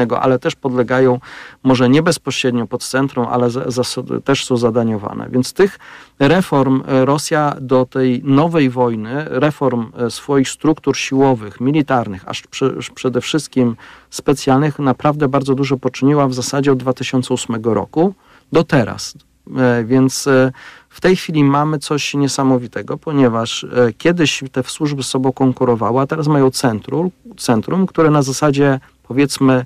ale też podlegają może nie bezpośrednio pod centrum, ale też są zadaniowane. Więc tych reform Rosja do tej nowej wojny, reform swoich struktur siłowych, militarnych, aż przede wszystkim specjalnych, naprawdę bardzo dużo poczyniła w zasadzie od 2008 roku do teraz. Więc w tej chwili mamy coś niesamowitego, ponieważ kiedyś te służby z sobą konkurowały, a teraz mają centrum, które na zasadzie, powiedzmy,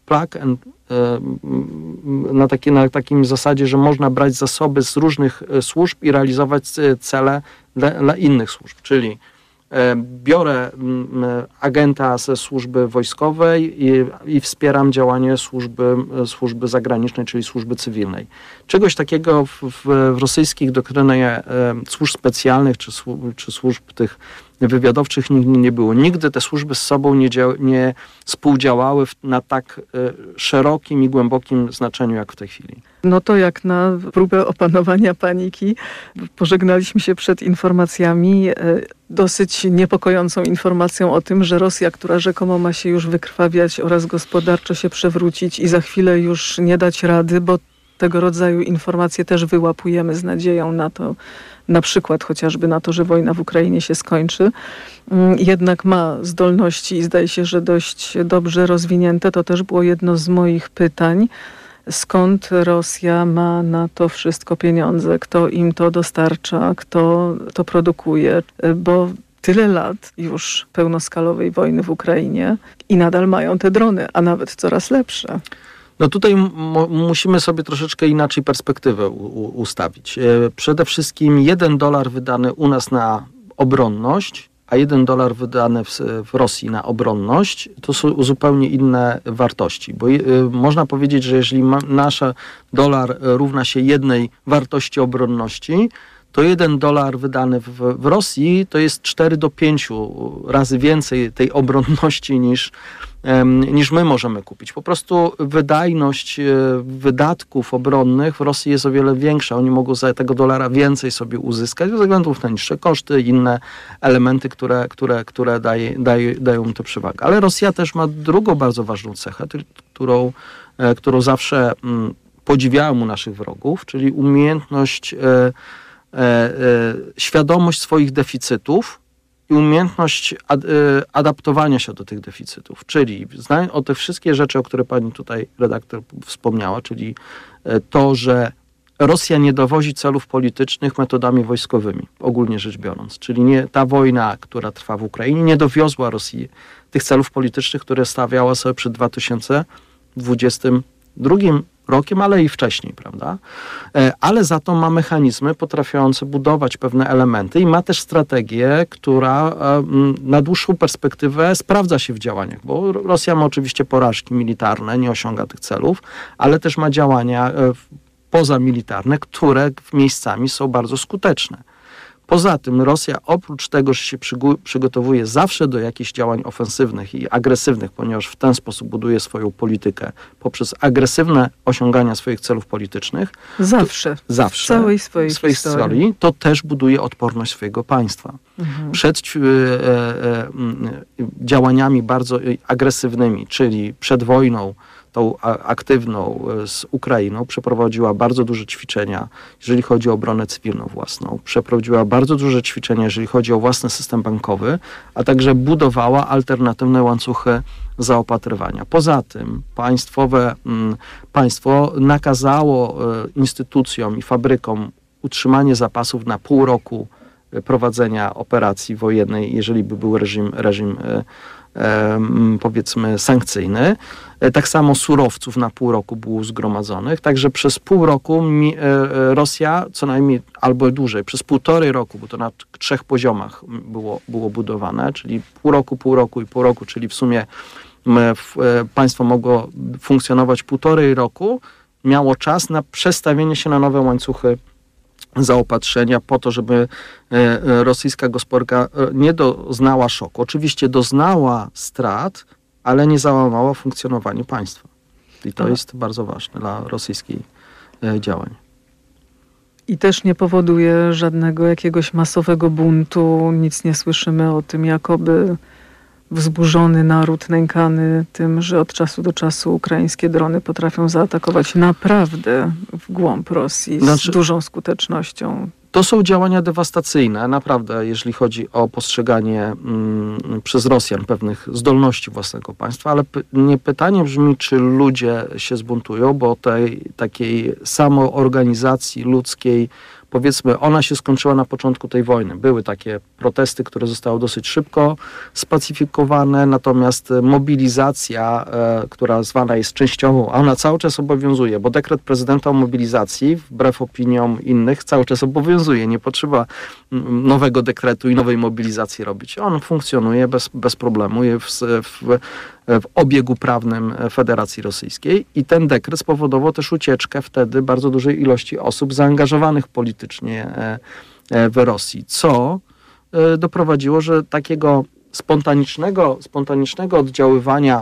na takim zasadzie, że można brać zasoby z różnych służb i realizować cele dla innych służb, czyli biorę agenta ze służby wojskowej i wspieram działanie służby zagranicznej, czyli służby cywilnej. Czegoś takiego w rosyjskich doktrynach służb specjalnych czy służb tych wywiadowczych nigdy nie było. Nigdy te służby z sobą nie współdziałały na tak szerokim i głębokim znaczeniu jak w tej chwili. No to jak na próbę opanowania paniki pożegnaliśmy się przed informacjami, dosyć niepokojącą informacją o tym, że Rosja, która rzekomo ma się już wykrwawiać oraz gospodarczo się przewrócić i za chwilę już nie dać rady, bo tego rodzaju informacje też wyłapujemy z nadzieją na to, na przykład chociażby na to, że wojna w Ukrainie się skończy, jednak ma zdolności i zdaje się, że dość dobrze rozwinięte. To też było jedno z moich pytań. Skąd Rosja ma na to wszystko pieniądze? Kto im to dostarcza? Kto to produkuje? Bo tyle lat już pełnoskalowej wojny w Ukrainie i nadal mają te drony, a nawet coraz lepsze. No tutaj musimy sobie troszeczkę inaczej perspektywę ustawić. Przede wszystkim $1 wydany u nas na obronność, a $1 wydany w Rosji na obronność, to są zupełnie inne wartości. Bo można powiedzieć, że jeżeli nasz dolar równa się jednej wartości obronności, to $1 wydany w Rosji to jest 4 do 5 razy więcej tej obronności niż my możemy kupić. Po prostu wydajność wydatków obronnych w Rosji jest o wiele większa. Oni mogą za tego dolara więcej sobie uzyskać ze względu na niższe koszty i inne elementy, które dają to przewagę. Ale Rosja też ma drugą bardzo ważną cechę, którą zawsze podziwiałem u naszych wrogów, czyli umiejętność, świadomość swoich deficytów i umiejętność adaptowania się do tych deficytów. Czyli o te wszystkie rzeczy, o które pani tutaj redaktor wspomniała, czyli to, że Rosja nie dowozi celów politycznych metodami wojskowymi, ogólnie rzecz biorąc. Czyli ta wojna, która trwa w Ukrainie, nie dowiozła Rosji tych celów politycznych, które stawiała sobie przed 2022 rokiem, ale i wcześniej, prawda? Ale za to ma mechanizmy potrafiące budować pewne elementy i ma też strategię, która na dłuższą perspektywę sprawdza się w działaniach, bo Rosja ma oczywiście porażki militarne, nie osiąga tych celów, ale też ma działania pozamilitarne, które miejscami są bardzo skuteczne. Poza tym Rosja oprócz tego, że się przygotowuje zawsze do jakichś działań ofensywnych i agresywnych, ponieważ w ten sposób buduje swoją politykę poprzez agresywne osiągania swoich celów politycznych. Zawsze. W całej swojej historii. To też buduje odporność swojego państwa. Przed działaniami bardzo agresywnymi, czyli przed wojną tą aktywną z Ukrainą, przeprowadziła bardzo duże ćwiczenia, jeżeli chodzi o obronę cywilną własną. Przeprowadziła bardzo duże ćwiczenia, jeżeli chodzi o własny system bankowy, a także budowała alternatywne łańcuchy zaopatrywania. Poza tym państwo nakazało instytucjom i fabrykom utrzymanie zapasów na pół roku prowadzenia operacji wojennej, jeżeli by był reżim powiedzmy sankcyjny. Tak samo surowców na pół roku było zgromadzonych. Także przez pół roku Rosja, co najmniej albo dłużej, przez 1,5 roku, bo to na 3 poziomach było budowane, czyli pół roku, czyli w sumie państwo mogło funkcjonować 1,5 roku, miało czas na przestawienie się na nowe łańcuchy zaopatrzenia po to, żeby rosyjska gospodarka nie doznała szoku. Oczywiście doznała strat, ale nie załamała funkcjonowaniu państwa. I to jest bardzo ważne dla rosyjskich działań. I też nie powoduje żadnego jakiegoś masowego buntu. Nic nie słyszymy o tym, jakoby wzburzony naród nękany tym, że od czasu do czasu ukraińskie drony potrafią zaatakować naprawdę w głąb Rosji z dużą skutecznością. To są działania dewastacyjne, naprawdę, jeżeli chodzi o postrzeganie przez Rosjan pewnych zdolności własnego państwa, ale nie pytanie brzmi, czy ludzie się zbuntują, bo tej takiej samoorganizacji ludzkiej, powiedzmy, ona się skończyła na początku tej wojny. Były takie protesty, które zostały dosyć szybko spacyfikowane, natomiast mobilizacja, która zwana jest częściową, a ona cały czas obowiązuje, bo dekret prezydenta o mobilizacji, wbrew opiniom innych, cały czas obowiązuje. Nie potrzeba nowego dekretu i nowej mobilizacji robić. On funkcjonuje bez problemu w obiegu prawnym Federacji Rosyjskiej i ten dekret spowodował też ucieczkę wtedy bardzo dużej ilości osób zaangażowanych politycznie w Rosji, co doprowadziło, że takiego spontanicznego oddziaływania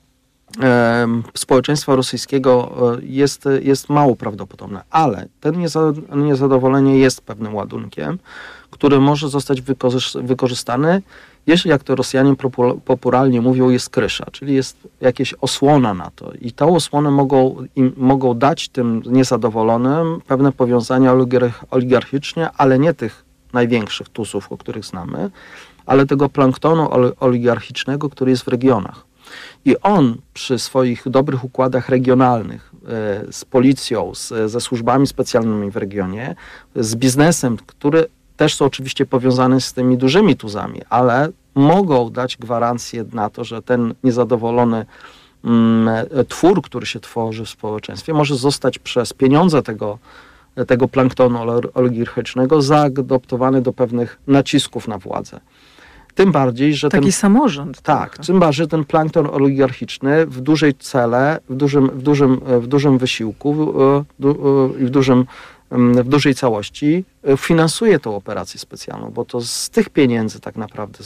społeczeństwa rosyjskiego jest mało prawdopodobne, ale ten niezadowolenie jest pewnym ładunkiem, który może zostać wykorzystany, jeśli, jak to Rosjanie popularnie mówią, jest krysza, czyli jest jakaś osłona na to. I tą osłonę mogą dać tym niezadowolonym pewne powiązania oligarchiczne, ale nie tych największych tusów, o których znamy, ale tego planktonu oligarchicznego, który jest w regionach. I on przy swoich dobrych układach regionalnych z policją, ze służbami specjalnymi w regionie, z biznesem, który też są oczywiście powiązane z tymi dużymi tuzami, ale mogą dać gwarancję na to, że ten niezadowolony twór, który się tworzy w społeczeństwie, może zostać przez pieniądze tego planktonu oligarchicznego zaadoptowany do pewnych nacisków na władzę. Tym bardziej, że taki samorząd. Tak, tym bardziej, że ten plankton oligarchiczny w dużej cele, w dużym wysiłku i w dużej całości finansuje tą operację specjalną, bo to z tych pieniędzy tak naprawdę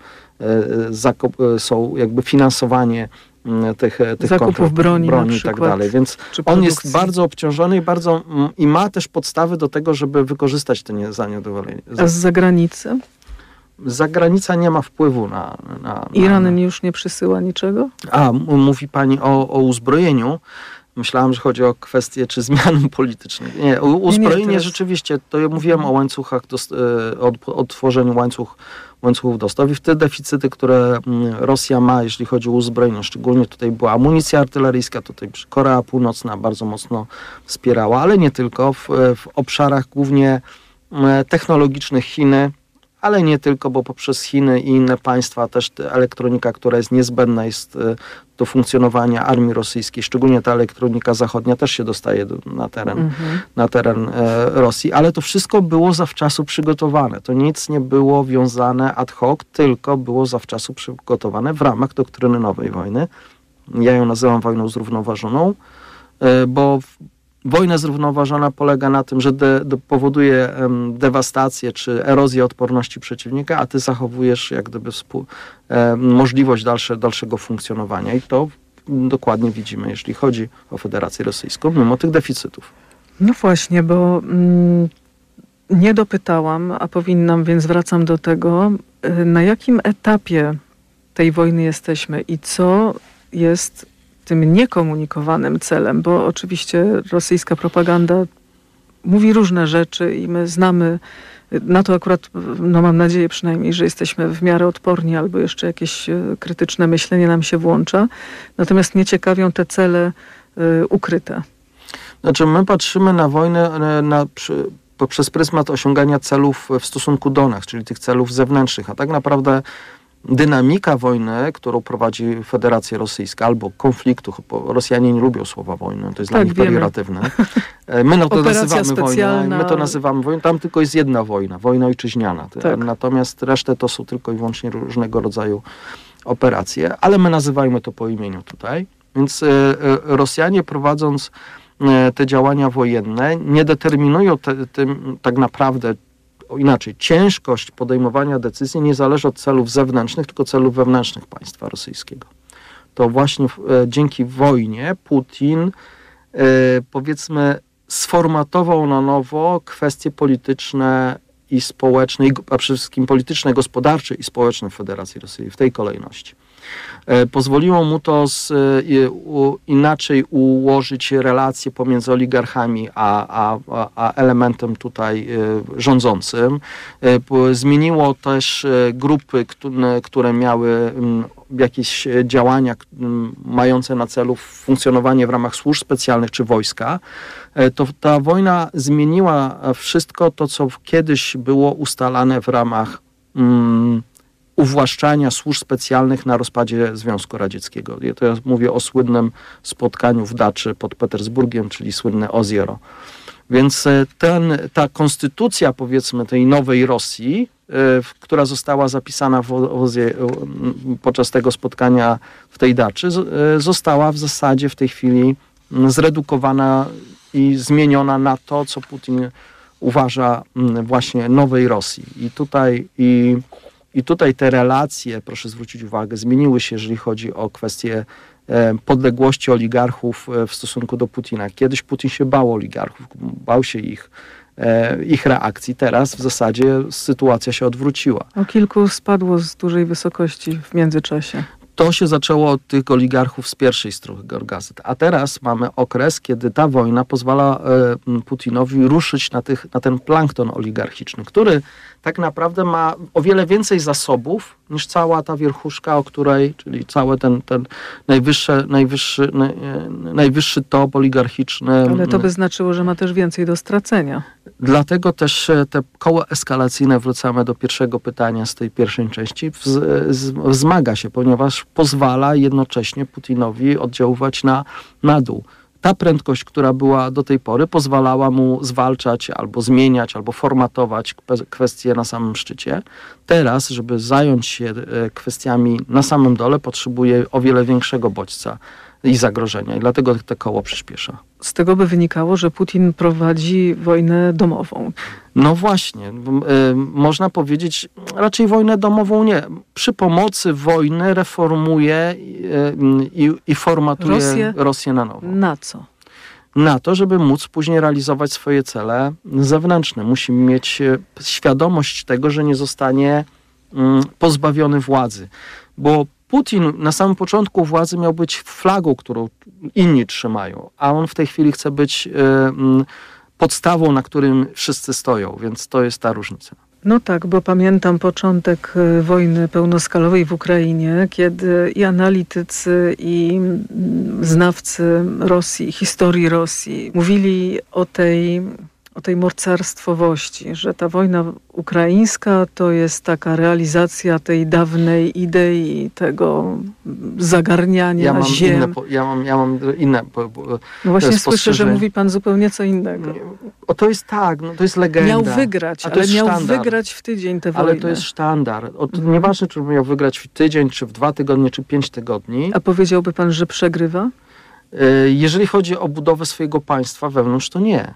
są jakby finansowanie tych zakupów broni i tak dalej. Więc on jest bardzo obciążony i ma też podstawy do tego, żeby wykorzystać to zadowolenie. A z zagranicy? Zagranica nie ma wpływu na Iran już nie przysyła niczego? Mówi pani o uzbrojeniu. Myślałem, że chodzi o kwestię czy zmian politycznych. Nie, uzbrojenie rzeczywiście, to ja mówiłem o łańcuchach, o tworzeniu łańcuchów dostaw i w te deficyty, które Rosja ma, jeśli chodzi o uzbrojenie, szczególnie tutaj była amunicja artyleryjska, tutaj Korea Północna bardzo mocno wspierała, ale nie tylko, w obszarach głównie technologicznych Chiny, ale nie tylko, bo poprzez Chiny i inne państwa też elektronika, która jest niezbędna jest do funkcjonowania armii rosyjskiej, szczególnie ta elektronika zachodnia też się dostaje na teren Rosji, ale to wszystko było zawczasu przygotowane. To nic nie było wiązane ad hoc, tylko było zawczasu przygotowane w ramach doktryny nowej wojny. Ja ją nazywam wojną zrównoważoną, bo wojna zrównoważona polega na tym, że powoduje dewastację czy erozję odporności przeciwnika, a ty zachowujesz jak gdyby możliwość dalszego funkcjonowania. I to dokładnie widzimy, jeśli chodzi o Federację Rosyjską, mimo tych deficytów. No właśnie, bo nie dopytałam, a powinnam, więc wracam do tego, na jakim etapie tej wojny jesteśmy i co jest tym niekomunikowanym celem, bo oczywiście rosyjska propaganda mówi różne rzeczy i my znamy, na to akurat, no mam nadzieję przynajmniej, że jesteśmy w miarę odporni albo jeszcze jakieś krytyczne myślenie nam się włącza. Natomiast mnie ciekawią te cele ukryte. Znaczy my patrzymy na wojnę poprzez pryzmat osiągania celów w stosunku do nas, czyli tych celów zewnętrznych, a tak naprawdę dynamika wojny, którą prowadzi Federacja Rosyjska, albo konfliktu, bo Rosjanie nie lubią słowa wojny, to jest dla nich pejoratywne. My to nazywamy wojną, tam tylko jest jedna wojna ojczyźniana. Tak. Natomiast resztę to są tylko i wyłącznie różnego rodzaju operacje, ale my nazywajmy to po imieniu tutaj. Więc Rosjanie prowadząc te działania wojenne nie determinują tym tak naprawdę inaczej, ciężkość podejmowania decyzji nie zależy od celów zewnętrznych, tylko celów wewnętrznych państwa rosyjskiego. To właśnie dzięki wojnie Putin, powiedzmy, sformatował na nowo kwestie polityczne i społecznej, a przede wszystkim politycznej, gospodarczej i społecznej Federacji Rosyjskiej w tej kolejności. Pozwoliło mu to inaczej ułożyć relacje pomiędzy oligarchami a elementem tutaj rządzącym. Zmieniło też grupy, które miały jakieś działania mające na celu funkcjonowanie w ramach służb specjalnych czy wojska. To ta wojna zmieniła wszystko to, co kiedyś było ustalane w ramach uwłaszczania służb specjalnych na rozpadzie Związku Radzieckiego. To ja mówię o słynnym spotkaniu w Daczy pod Petersburgiem, czyli słynne Oziero. Więc ta konstytucja, powiedzmy, tej nowej Rosji, która została zapisana podczas tego spotkania w tej Daczy, została w zasadzie w tej chwili zredukowana i zmieniona na to, co Putin uważa właśnie nowej Rosji. I tutaj te relacje, proszę zwrócić uwagę, zmieniły się, jeżeli chodzi o kwestię podległości oligarchów w stosunku do Putina. Kiedyś Putin się bał oligarchów, bał się ich reakcji. Teraz w zasadzie sytuacja się odwróciła. O kilku spadło z dużej wysokości w międzyczasie. To się zaczęło od tych oligarchów z pierwszej strony gazet. A teraz mamy okres, kiedy ta wojna pozwala Putinowi ruszyć na ten plankton oligarchiczny, który tak naprawdę ma o wiele więcej zasobów niż cała ta wierchuszka, o której, czyli cały ten najwyższy top oligarchiczny. Ale to by znaczyło, że ma też więcej do stracenia. Dlatego też te koło eskalacyjne, wracamy do pierwszego pytania z tej pierwszej części, wzmaga się, ponieważ pozwala jednocześnie Putinowi oddziaływać na dół. Ta prędkość, która była do tej pory, pozwalała mu zwalczać albo zmieniać, albo formatować kwestie na samym szczycie. Teraz, żeby zająć się kwestiami na samym dole, potrzebuje o wiele większego bodźca i zagrożenia. I dlatego te koło przyspiesza. Z tego by wynikało, że Putin prowadzi wojnę domową. No właśnie. Można powiedzieć, raczej wojnę domową nie. Przy pomocy wojny reformuje i formatuje Rosję na nowo. Na co? Na to, żeby móc później realizować swoje cele zewnętrzne. Musi mieć świadomość tego, że nie zostanie pozbawiony władzy. Bo Putin na samym początku władzy miał być flagą, którą inni trzymają, a on w tej chwili chce być podstawą, na którym wszyscy stoją, więc to jest ta różnica. No tak, bo pamiętam początek wojny pełnoskalowej w Ukrainie, kiedy i analitycy, i znawcy Rosji, historii Rosji mówili o tej mocarstwowości, że ta wojna ukraińska to jest taka realizacja tej dawnej idei, tego zagarniania ziem. Ja mam inne no właśnie słyszę, że mówi pan zupełnie co innego. To jest tak, no to jest legenda. Miał wygrać, ale miał wygrać w tydzień tę wojnę. Ale to jest sztandar. Nieważne, czy miał wygrać w tydzień, czy w 2 tygodnie, czy 5 tygodni. A powiedziałby pan, że przegrywa? Jeżeli chodzi o budowę swojego państwa wewnątrz, to nie.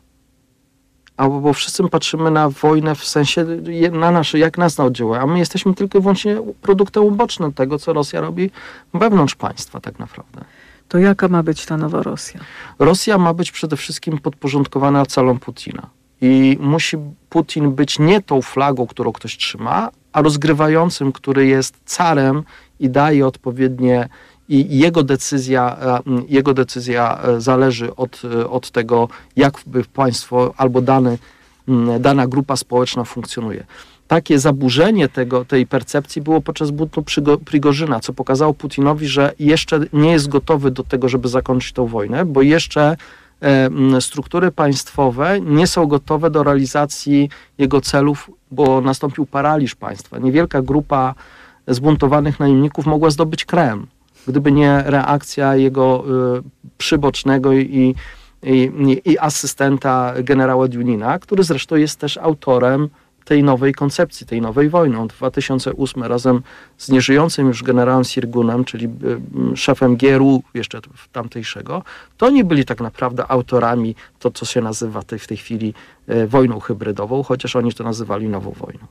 Bo wszyscy patrzymy na wojnę w sensie jak nas oddziałuje, a my jesteśmy tylko i wyłącznie produktem ubocznym tego, co Rosja robi wewnątrz państwa tak naprawdę. To jaka ma być ta nowa Rosja? Rosja ma być przede wszystkim podporządkowana celom Putina. I musi Putin być nie tą flagą, którą ktoś trzyma, a rozgrywającym, który jest carem i daje odpowiednie. I jego decyzja zależy od tego, jak państwo albo dana grupa społeczna funkcjonuje. Takie zaburzenie tej percepcji było podczas buntu Prigorzyna, co pokazało Putinowi, że jeszcze nie jest gotowy do tego, żeby zakończyć tę wojnę, bo jeszcze struktury państwowe nie są gotowe do realizacji jego celów, bo nastąpił paraliż państwa. Niewielka grupa zbuntowanych najemników mogła zdobyć Kreml, gdyby nie reakcja jego przybocznego i asystenta generała Dionina, który zresztą jest też autorem tej nowej koncepcji, tej nowej wojny. W 2008 razem z nieżyjącym już generałem Sirgunem, czyli szefem GRU jeszcze tamtejszego, to oni byli tak naprawdę autorami to, co się nazywa w tej chwili wojną hybrydową, chociaż oni to nazywali nową wojną.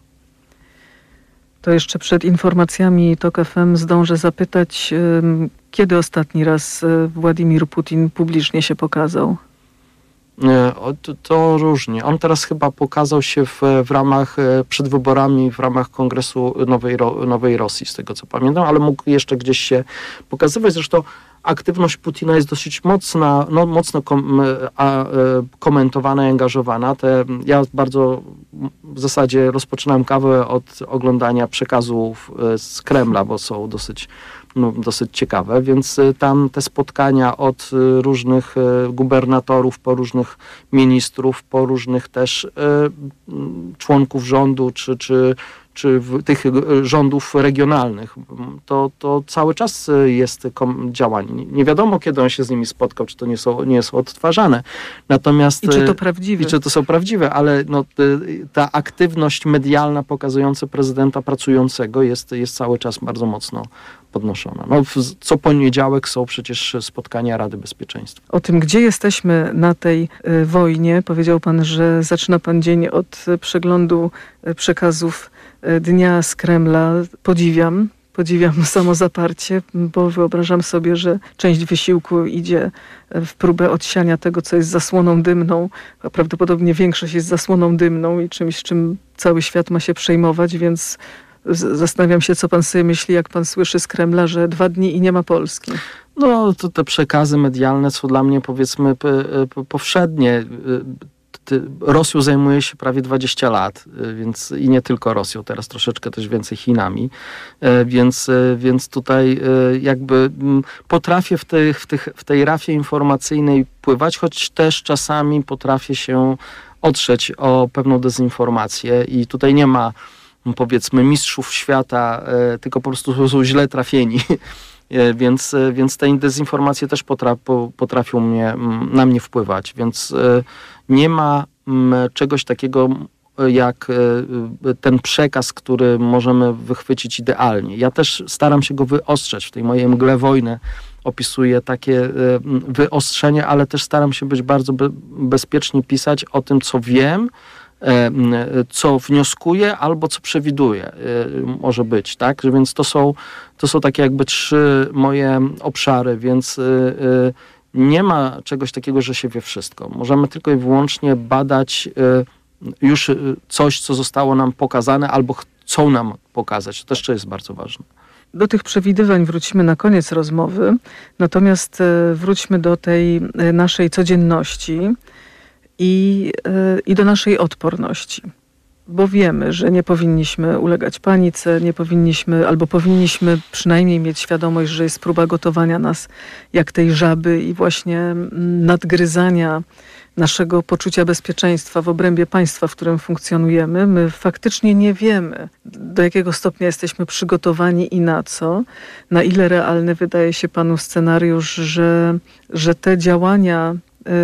To jeszcze przed informacjami TOK FM zdążę zapytać, kiedy ostatni raz Władimir Putin publicznie się pokazał? To różnie. On teraz chyba pokazał się w ramach, przed wyborami, w ramach Kongresu Nowej Rosji, z tego co pamiętam, ale mógł jeszcze gdzieś się pokazywać. Zresztą aktywność Putina jest dosyć mocna, mocno komentowana i angażowana. Ja bardzo w zasadzie rozpoczynałem kawę od oglądania przekazów z Kremla, bo są dosyć ciekawe, więc tam te spotkania od różnych gubernatorów, po różnych ministrów, po różnych też członków rządu, czy tych rządów regionalnych, to cały czas jest działanie. Nie wiadomo, kiedy on się z nimi spotkał, czy to nie są odtwarzane. Natomiast, I czy to prawdziwe. I czy to są prawdziwe, ale ta aktywność medialna pokazująca prezydenta pracującego jest cały czas bardzo mocno podnoszona. Co poniedziałek są przecież spotkania Rady Bezpieczeństwa. O tym, gdzie jesteśmy na tej wojnie, powiedział pan, że zaczyna pan dzień od przeglądu przekazów dnia z Kremla. Podziwiam samozaparcie, bo wyobrażam sobie, że część wysiłku idzie w próbę odsiania tego, co jest zasłoną dymną, a prawdopodobnie większość jest zasłoną dymną i czymś, czym cały świat ma się przejmować, więc zastanawiam się, co pan sobie myśli, jak pan słyszy z Kremla, że 2 dni i nie ma Polski. To te przekazy medialne są dla mnie, powiedzmy, powszednie. Rosją zajmuje się prawie 20 lat, więc i nie tylko Rosją, teraz troszeczkę też więcej Chinami, więc tutaj jakby potrafię w tej rafie informacyjnej pływać, choć też czasami potrafię się otrzeć o pewną dezinformację i tutaj nie ma, powiedzmy, mistrzów świata, tylko po prostu są źle trafieni. Więc te dezinformacje też potrafią na mnie wpływać, więc nie ma czegoś takiego jak ten przekaz, który możemy wychwycić idealnie. Ja też staram się go wyostrzać. W tej mojej mgle wojny opisuję takie wyostrzenie, ale też staram się być bardzo bezpiecznie pisać o tym, co wiem, co wnioskuję albo co przewiduję, może być, tak? Więc to są takie jakby 3 moje obszary, więc nie ma czegoś takiego, że się wie wszystko. Możemy tylko i wyłącznie badać już coś, co zostało nam pokazane albo chcą nam pokazać. To też jest bardzo ważne. Do tych przewidywań wrócimy na koniec rozmowy, natomiast wróćmy do tej naszej codzienności i do naszej odporności. Bo wiemy, że nie powinniśmy ulegać panice, powinniśmy przynajmniej mieć świadomość, że jest próba gotowania nas jak tej żaby i właśnie nadgryzania naszego poczucia bezpieczeństwa w obrębie państwa, w którym funkcjonujemy. My faktycznie nie wiemy, do jakiego stopnia jesteśmy przygotowani i na co. Na ile realny wydaje się panu scenariusz, że te działania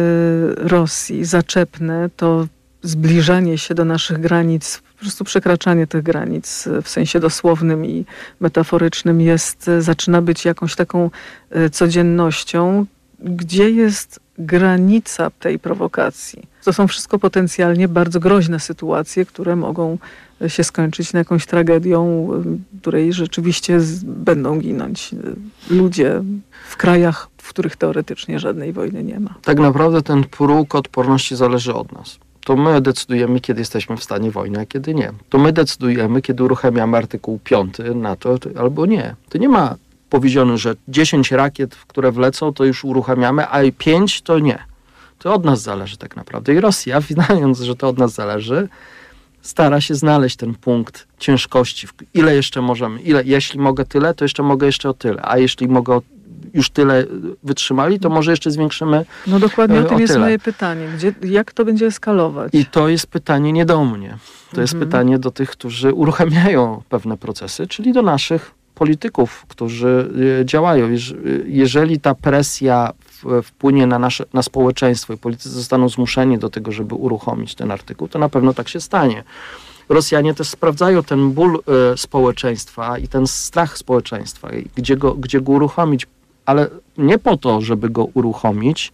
Rosji zaczepne, to zbliżanie się do naszych granic, po prostu przekraczanie tych granic w sensie dosłownym i metaforycznym zaczyna być jakąś taką codziennością. Gdzie jest granica tej prowokacji? To są wszystko potencjalnie bardzo groźne sytuacje, które mogą się skończyć na jakąś tragedią, w której rzeczywiście będą ginąć ludzie w krajach, w których teoretycznie żadnej wojny nie ma. Tak naprawdę ten próg odporności zależy od nas. To my decydujemy, kiedy jesteśmy w stanie wojny, a kiedy nie. To my decydujemy, kiedy uruchamiamy artykuł 5 NATO albo nie. To nie ma powiedziane, że 10 rakiet, które wlecą, to już uruchamiamy, a 5 to nie. To od nas zależy tak naprawdę. I Rosja, wiedząc, że to od nas zależy, stara się znaleźć ten punkt ciężkości. Ile jeszcze możemy? Jeśli mogę tyle, to jeszcze mogę jeszcze o tyle. A jeśli mogę już tyle wytrzymali, to może jeszcze zwiększymy No dokładnie o tym jest tyle. moje pytanie. Jak to będzie eskalować? I to jest pytanie nie do mnie. To jest pytanie do tych, którzy uruchamiają pewne procesy, czyli do naszych polityków, którzy działają. Jeżeli ta presja wpłynie na społeczeństwo i politycy zostaną zmuszeni do tego, żeby uruchomić ten artykuł, to na pewno tak się stanie. Rosjanie też sprawdzają ten ból społeczeństwa i ten strach społeczeństwa, gdzie go uruchomić, ale nie po to, żeby go uruchomić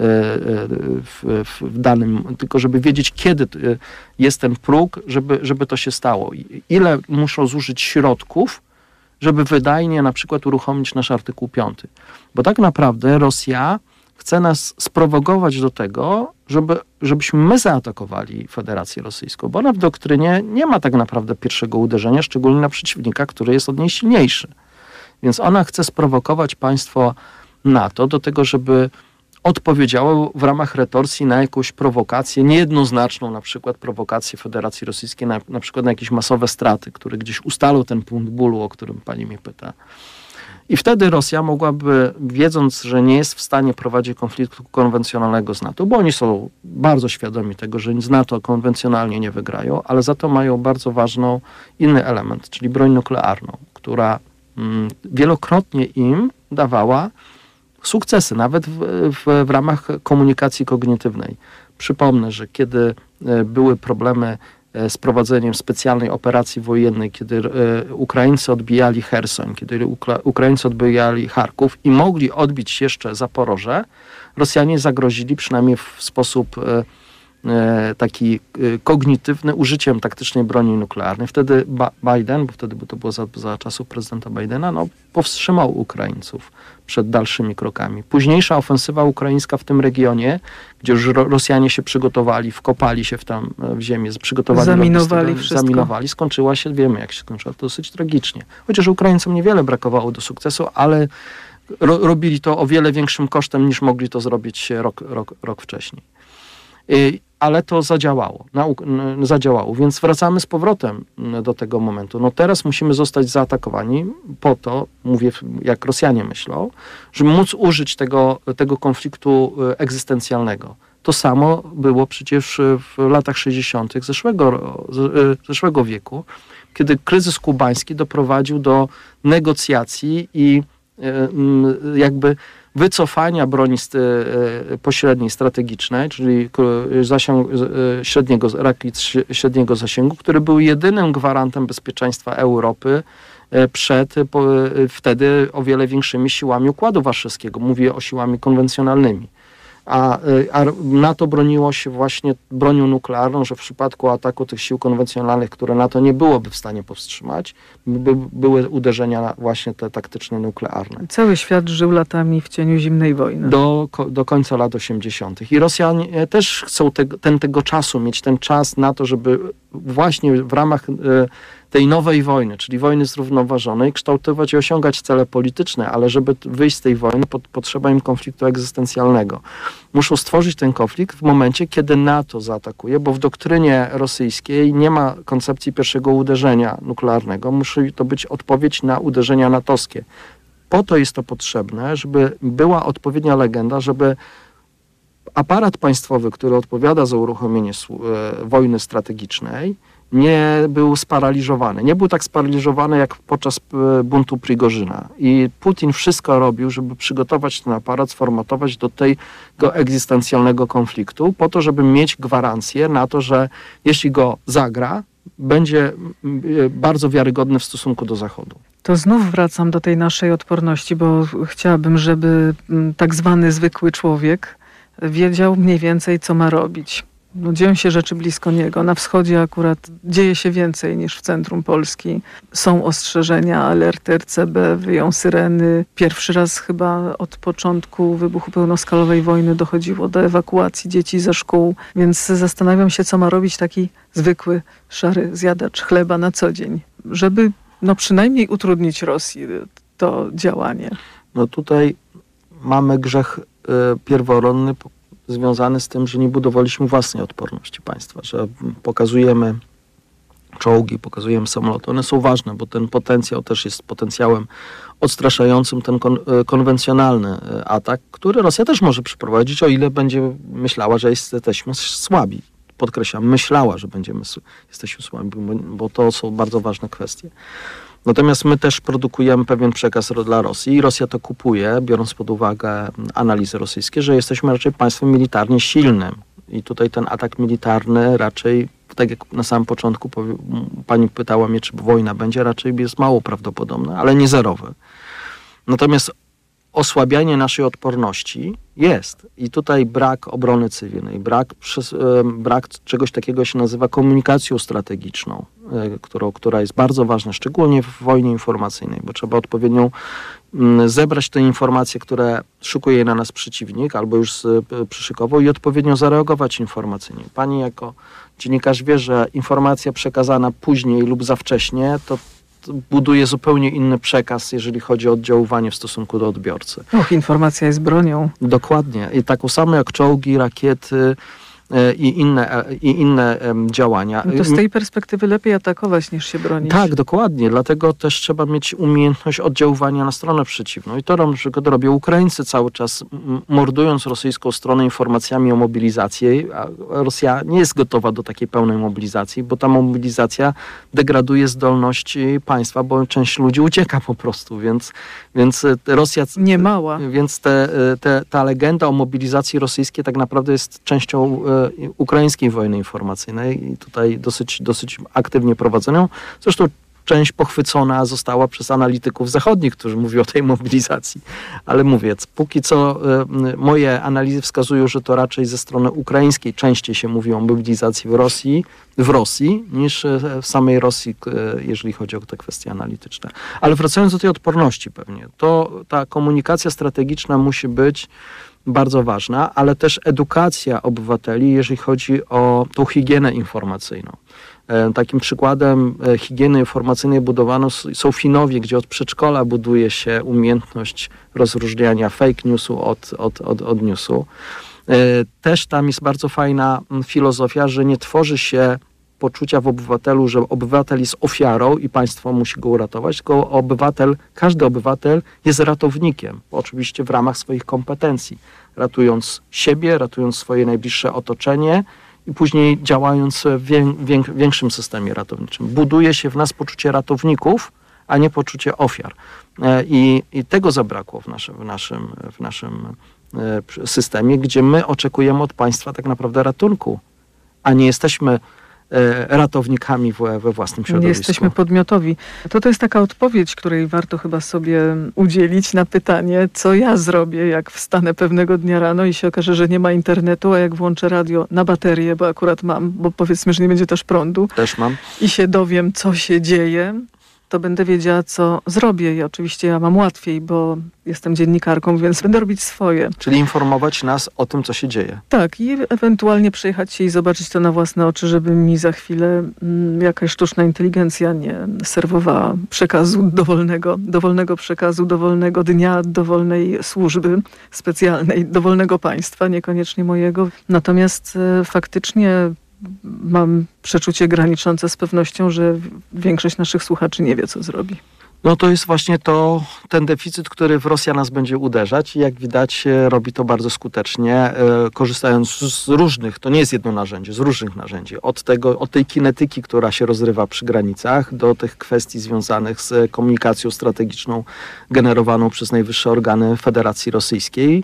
w danym, tylko żeby wiedzieć, kiedy jest ten próg, żeby to się stało. Ile muszą zużyć środków, żeby wydajnie na przykład uruchomić nasz artykuł 5. Bo tak naprawdę Rosja chce nas sprowokować do tego, żebyśmy my zaatakowali Federację Rosyjską, bo ona w doktrynie nie ma tak naprawdę pierwszego uderzenia, szczególnie na przeciwnika, który jest od niej silniejszy. Więc ona chce sprowokować państwo NATO do tego, żeby odpowiedziało w ramach retorsji na jakąś prowokację, niejednoznaczną na przykład prowokację Federacji Rosyjskiej, na przykład na jakieś masowe straty, który gdzieś ustalał ten punkt bólu, o którym pani mnie pyta. I wtedy Rosja mogłaby, wiedząc, że nie jest w stanie prowadzić konfliktu konwencjonalnego z NATO, bo oni są bardzo świadomi tego, że z NATO konwencjonalnie nie wygrają, ale za to mają bardzo ważną inny element, czyli broń nuklearną, która wielokrotnie im dawała sukcesy, nawet w ramach komunikacji kognitywnej. Przypomnę, że kiedy były problemy z prowadzeniem specjalnej operacji wojennej, kiedy Ukraińcy odbijali Cherson, kiedy Ukraińcy odbijali Charków i mogli odbić jeszcze Zaporoże, Rosjanie zagrozili przynajmniej w sposób taki kognitywny użyciem taktycznej broni nuklearnej. Wtedy Biden, bo wtedy to było za czasów prezydenta Bidena, powstrzymał Ukraińców przed dalszymi krokami. Późniejsza ofensywa ukraińska w tym regionie, gdzie już Rosjanie się przygotowali, wkopali się w ziemię, przygotowali, zaminowali, skończyła się, wiemy jak się skończyła, to dosyć tragicznie. Chociaż Ukraińcom niewiele brakowało do sukcesu, ale robili to o wiele większym kosztem niż mogli to zrobić rok wcześniej. Ale to zadziałało. Więc wracamy z powrotem do tego momentu. No teraz musimy zostać zaatakowani po to, mówię jak Rosjanie myślą, żeby móc użyć tego konfliktu egzystencjalnego. To samo było przecież w latach 60. zeszłego wieku, kiedy kryzys kubański doprowadził do negocjacji i jakby wycofania broni pośredniej, strategicznej, czyli rakiet średniego zasięgu, który był jedynym gwarantem bezpieczeństwa Europy przed wtedy o wiele większymi siłami Układu Warszawskiego. Mówię o siłami konwencjonalnymi. A NATO broniło się właśnie bronią nuklearną, że w przypadku ataku tych sił konwencjonalnych, które NATO nie byłoby w stanie powstrzymać, były uderzenia właśnie te taktyczne nuklearne. Cały świat żył latami w cieniu zimnej wojny. Do końca lat 80. I Rosjanie też chcą tego czasu, mieć ten czas na to, żeby właśnie w ramach tej nowej wojny, czyli wojny zrównoważonej, kształtować i osiągać cele polityczne, ale żeby wyjść z tej wojny, potrzeba im konfliktu egzystencjalnego. Muszą stworzyć ten konflikt w momencie, kiedy NATO zaatakuje, bo w doktrynie rosyjskiej nie ma koncepcji pierwszego uderzenia nuklearnego. Musi to być odpowiedź na uderzenia natowskie. Po to jest to potrzebne, żeby była odpowiednia legenda, żeby aparat państwowy, który odpowiada za uruchomienie wojny strategicznej, nie był sparaliżowany. Nie był tak sparaliżowany jak podczas buntu Prigorzyna. I Putin wszystko robił, żeby przygotować ten aparat, sformatować do tego egzystencjalnego konfliktu, po to, żeby mieć gwarancję na to, że jeśli go zagra, będzie bardzo wiarygodny w stosunku do Zachodu. To znów wracam do tej naszej odporności, bo chciałabym, żeby tak zwany zwykły człowiek wiedział mniej więcej, co ma robić. Dzieją się rzeczy blisko niego. Na wschodzie akurat dzieje się więcej niż w centrum Polski. Są ostrzeżenia, alerty RCB, wyją syreny. Pierwszy raz chyba od początku wybuchu pełnoskalowej wojny dochodziło do ewakuacji dzieci ze szkół. Więc zastanawiam się, co ma robić taki zwykły, szary zjadacz chleba na co dzień, żeby przynajmniej utrudnić Rosji to działanie. No tutaj mamy grzech pierworodny związany z tym, że nie budowaliśmy własnej odporności państwa, że pokazujemy czołgi, pokazujemy samoloty. One są ważne, bo ten potencjał też jest potencjałem odstraszającym ten konwencjonalny atak, który Rosja też może przeprowadzić, o ile będzie myślała, że jesteśmy słabi. Podkreślam, myślała, że jesteśmy słabi, bo to są bardzo ważne kwestie. Natomiast my też produkujemy pewien przekaz dla Rosji i Rosja to kupuje, biorąc pod uwagę analizy rosyjskie, że jesteśmy raczej państwem militarnie silnym. I tutaj ten atak militarny raczej, tak jak na samym początku pani pytała mnie, czy wojna będzie, raczej jest mało prawdopodobna, ale nie zerowy. Natomiast osłabianie naszej odporności jest. I tutaj brak obrony cywilnej, brak czegoś takiego się nazywa komunikacją strategiczną, która jest bardzo ważna, szczególnie w wojnie informacyjnej, bo trzeba odpowiednio zebrać te informacje, które szykuje na nas przeciwnik albo już przyszykował i odpowiednio zareagować informacyjnie. Pani jako dziennikarz wie, że informacja przekazana później lub za wcześnie to buduje zupełnie inny przekaz, jeżeli chodzi o oddziaływanie w stosunku do odbiorcy. Informacja jest bronią. Dokładnie. I taką samą jak czołgi, rakiety i inne działania. No to z tej perspektywy lepiej atakować niż się bronić. Tak, dokładnie. Dlatego też trzeba mieć umiejętność oddziaływania na stronę przeciwną. I to na przykład robią Ukraińcy cały czas, mordując rosyjską stronę informacjami o mobilizacji. A Rosja nie jest gotowa do takiej pełnej mobilizacji, bo ta mobilizacja degraduje zdolności państwa, bo część ludzi ucieka po prostu, więc Rosja... Nie mała. Więc ta legenda o mobilizacji rosyjskiej tak naprawdę jest częścią ukraińskiej wojny informacyjnej i tutaj dosyć aktywnie prowadzoną. Zresztą część pochwycona została przez analityków zachodnich, którzy mówią o tej mobilizacji. Ale mówię, póki co moje analizy wskazują, że to raczej ze strony ukraińskiej częściej się mówi o mobilizacji w Rosji niż w samej Rosji, jeżeli chodzi o te kwestie analityczne. Ale wracając do tej odporności pewnie, to ta komunikacja strategiczna musi być bardzo ważna, ale też edukacja obywateli, jeżeli chodzi o tą higienę informacyjną. Takim przykładem higieny informacyjnej budowano są Finowie, gdzie od przedszkola buduje się umiejętność rozróżniania fake newsu od newsu. Też tam jest bardzo fajna filozofia, że nie tworzy się poczucia w obywatelu, że obywatel jest ofiarą i państwo musi go uratować, tylko każdy obywatel jest ratownikiem, oczywiście w ramach swoich kompetencji, ratując siebie, ratując swoje najbliższe otoczenie i później działając w większym systemie ratowniczym. Buduje się w nas poczucie ratowników, a nie poczucie ofiar. I tego zabrakło w naszym systemie, gdzie my oczekujemy od państwa tak naprawdę ratunku, a nie jesteśmy ratownikami we własnym środowisku. Nie jesteśmy podmiotowi. To jest taka odpowiedź, której warto chyba sobie udzielić na pytanie, co ja zrobię, jak wstanę pewnego dnia rano i się okaże, że nie ma internetu, a jak włączę radio na baterię, bo akurat mam, bo powiedzmy, że nie będzie też prądu. Też mam. I się dowiem, co się dzieje, to będę wiedziała, co zrobię. I oczywiście ja mam łatwiej, bo jestem dziennikarką, więc będę robić swoje. Czyli informować nas o tym, co się dzieje. Tak, i ewentualnie przejechać się i zobaczyć to na własne oczy, żeby mi za chwilę jakaś sztuczna inteligencja nie serwowała przekazu dowolnego przekazu, dowolnego dnia, dowolnej służby specjalnej, dowolnego państwa, niekoniecznie mojego. Natomiast faktycznie mam przeczucie graniczące z pewnością, że większość naszych słuchaczy nie wie, co zrobi. No to jest właśnie ten deficyt, który w Rosja nas będzie uderzać i jak widać robi to bardzo skutecznie, korzystając z różnych, to nie jest jedno narzędzie, z różnych narzędzi. Od tej kinetyki, która się rozrywa przy granicach, do tych kwestii związanych z komunikacją strategiczną generowaną przez najwyższe organy Federacji Rosyjskiej,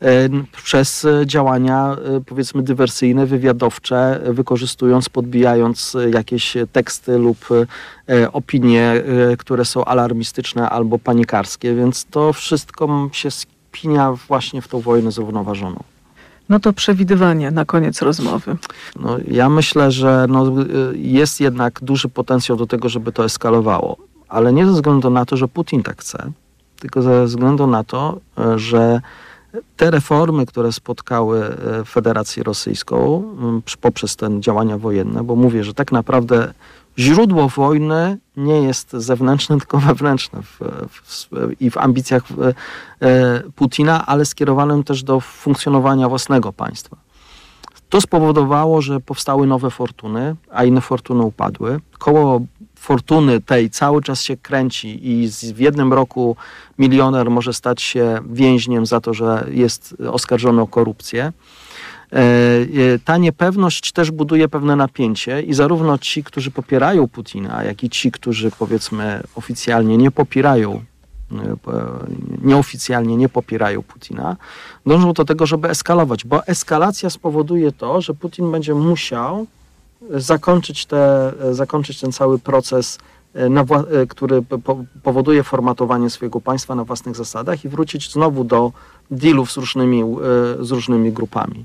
przez działania powiedzmy dywersyjne, wywiadowcze, wykorzystując, podbijając jakieś teksty lub opinie, które są alarmistyczne albo panikarskie, więc to wszystko się spinia właśnie w tą wojnę zrównoważoną. No to przewidywanie na koniec rozmowy. No, ja myślę, że jest jednak duży potencjał do tego, żeby to eskalowało, ale nie ze względu na to, że Putin tak chce, tylko ze względu na to, że te reformy, które spotkały Federację Rosyjską poprzez te działania wojenne, bo mówię, że tak naprawdę źródło wojny nie jest zewnętrzne, tylko wewnętrzne i w ambicjach Putina, ale skierowanym też do funkcjonowania własnego państwa. To spowodowało, że powstały nowe fortuny, a inne fortuny upadły. Koło fortuny tej cały czas się kręci i w jednym roku milioner może stać się więźniem za to, że jest oskarżony o korupcję. Ta niepewność też buduje pewne napięcie i zarówno ci, którzy popierają Putina, jak i ci, którzy powiedzmy nieoficjalnie nie popierają Putina, dążą do tego, żeby eskalować, bo eskalacja spowoduje to, że Putin będzie musiał zakończyć ten cały proces który powoduje formatowanie swojego państwa na własnych zasadach i wrócić znowu do dealów z różnymi grupami.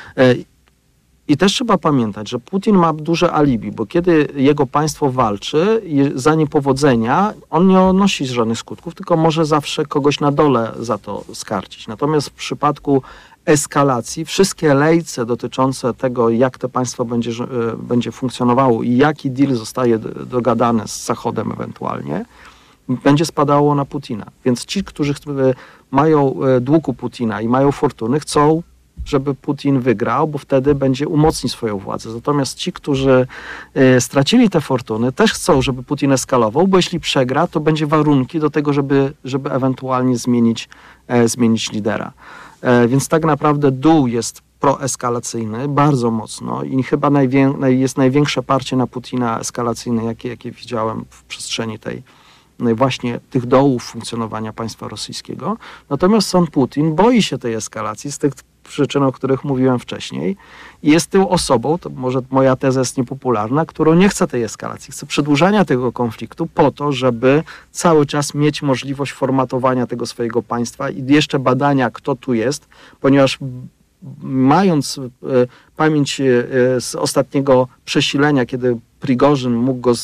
I też trzeba pamiętać, że Putin ma duże alibi, bo kiedy jego państwo walczy za niepowodzenia, on nie odnosi żadnych skutków, tylko może zawsze kogoś na dole za to skarcić. Natomiast w przypadku eskalacji wszystkie lejce dotyczące tego, jak to państwo będzie funkcjonowało i jaki deal zostaje dogadany z Zachodem ewentualnie, będzie spadało na Putina. Więc ci, którzy mają dług u Putina i mają fortuny, chcą, żeby Putin wygrał, bo wtedy będzie umocnić swoją władzę. Natomiast ci, którzy stracili te fortuny, też chcą, żeby Putin eskalował, bo jeśli przegra, to będzie warunki do tego, żeby ewentualnie zmienić lidera. Więc tak naprawdę dół jest proeskalacyjny bardzo mocno i chyba jest największe parcie na Putina eskalacyjne, jakie widziałem w przestrzeni właśnie tych dołów funkcjonowania państwa rosyjskiego. Natomiast sam Putin boi się tej eskalacji z tych przyczyn, o których mówiłem wcześniej. I jest tą osobą, to może moja teza jest niepopularna, którą nie chce tej eskalacji, chce przedłużania tego konfliktu po to, żeby cały czas mieć możliwość formatowania tego swojego państwa i jeszcze badania, kto tu jest, ponieważ mając pamięć z ostatniego przesilenia, kiedy Prigorzyn mógł go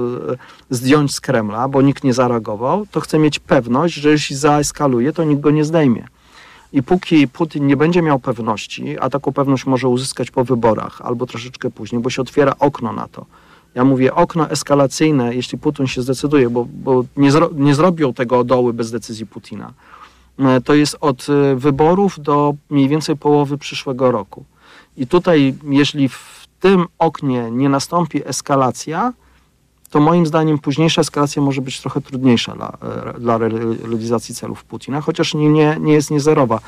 zdjąć z Kremla, bo nikt nie zareagował, to chce mieć pewność, że jeśli zaeskaluje, to nikt go nie zdejmie. I póki Putin nie będzie miał pewności, a taką pewność może uzyskać po wyborach albo troszeczkę później, bo się otwiera okno na to. Ja mówię okno eskalacyjne, jeśli Putin się zdecyduje, bo nie zrobią tego doły bez decyzji Putina. To jest od wyborów do mniej więcej połowy przyszłego roku. I tutaj, jeśli w tym oknie nie nastąpi eskalacja, to moim zdaniem późniejsza eskalacja może być trochę trudniejsza dla realizacji celów Putina, chociaż nie jest niezerowa.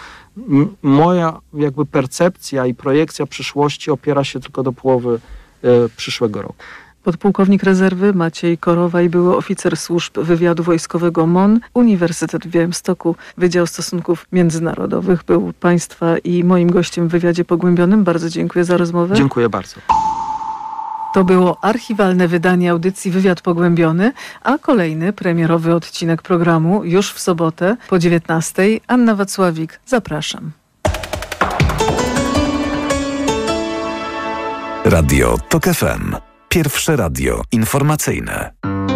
Moja jakby percepcja i projekcja przyszłości opiera się tylko do połowy przyszłego roku. Podpułkownik rezerwy Maciej Korowaj, były oficer służb wywiadu wojskowego MON, Uniwersytet w Białymstoku, Wydział Stosunków Międzynarodowych, był Państwa i moim gościem w wywiadzie pogłębionym. Bardzo dziękuję za rozmowę. Dziękuję bardzo. To było archiwalne wydanie audycji Wywiad Pogłębiony, a kolejny premierowy odcinek programu już w sobotę po 19:00. Anna Wacławik, zapraszam. Radio TOK FM. Pierwsze radio informacyjne.